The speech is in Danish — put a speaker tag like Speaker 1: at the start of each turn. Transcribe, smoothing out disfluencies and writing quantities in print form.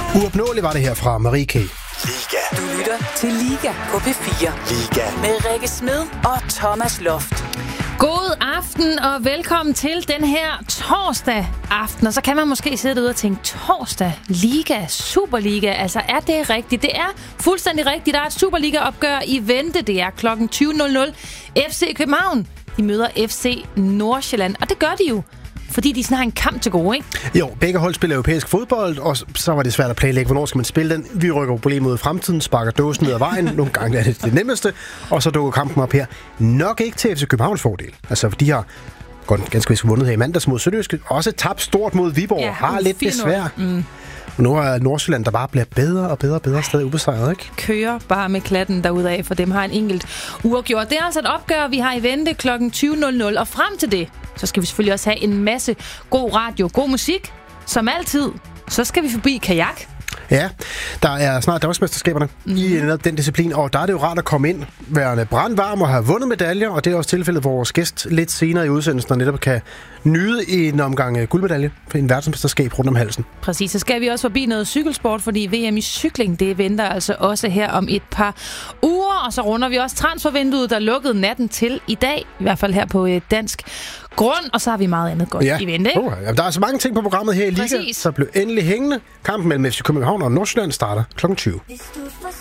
Speaker 1: Uopnåeligt var det her fra Marie K.
Speaker 2: Liga.
Speaker 3: Du lytter til Liga på P4.
Speaker 2: Liga.
Speaker 3: Med Rikke Smed og Thomas Loft.
Speaker 4: God aften og velkommen til den her torsdag aften. Og så kan man måske sidde derude og tænke, torsdag, Liga, Superliga, altså er det rigtigt? Det er fuldstændig rigtigt. Der er et Superliga-opgør i vente. Det er kl. 20.00. FC København, de møder FC Nordsjælland. Og det gør de jo, fordi de sådan har en kamp til gode, ikke?
Speaker 1: Jo, begge hold spiller europæisk fodbold, og så var det svært at planlægge, hvornår skal man spille den. Vi rykker problemet ud i fremtiden, sparker dåsen ned ad vejen. Nogle gange er det nemmeste, og så dukker kampen op her. Nok ikke til FC Københavns fordel. Altså, de har ganske vist vundet her i mandags mod Sønderjyske. Også tabt stort mod Viborg.
Speaker 4: Ja,
Speaker 1: har lidt besvær. Og nu er Nordsjælland, der bare bliver bedre og bedre og bedre, stadig ubesejret, ikke?
Speaker 4: Kører bare med klatten derudaf, for dem har en enkelt uafgjort. Det er altså et opgør, vi har i vente kl. 20.00, og frem til det, så skal vi selvfølgelig også have en masse god radio, god musik. Som altid, så skal vi forbi kajak.
Speaker 1: Ja, der er snart Danmarksmesterskaberne i netop den disciplin, og der er det jo rart at komme ind, værende brandvarm og have vundet medaljer, og det er også tilfældet, hvor vores gæst lidt senere i udsendelsen, der netop kan nyde en omgang guldmedalje for en verdensmesterskab rundt om halsen. Præcis,
Speaker 4: så skal vi også forbi noget cykelsport, fordi VM i cykling, det venter altså også her om et par uger, og så runder vi også transfervinduet, der lukkede natten til i dag, i hvert fald her på dansk grund, og så har vi meget andet godt i vente, ikke?
Speaker 1: Ja, der er så mange ting på programmet her i Liga, så blev endelig hængende. Kampen mellem FC København og Nordsjælland starter kl. 20.